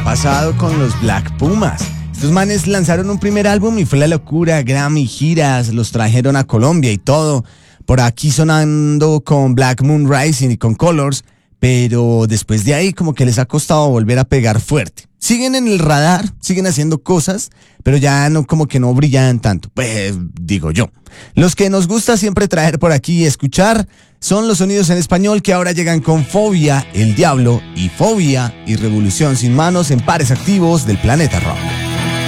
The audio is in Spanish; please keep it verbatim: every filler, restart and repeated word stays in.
pasado con los Black Pumas. Estos manes lanzaron un primer álbum y fue la locura, Grammy, giras, los trajeron a Colombia y todo. Por aquí sonando con Black Moon Rising y con Colors, pero después de ahí como que les ha costado volver a pegar fuerte. Siguen en el radar, siguen haciendo cosas, pero ya no como que no brillan tanto, pues digo yo. Los que nos gusta siempre traer por aquí y escuchar son los sonidos en español que ahora llegan con Fobia, El Diablo y Fobia y Revolución Sin Manos en pares activos del Planeta Rock.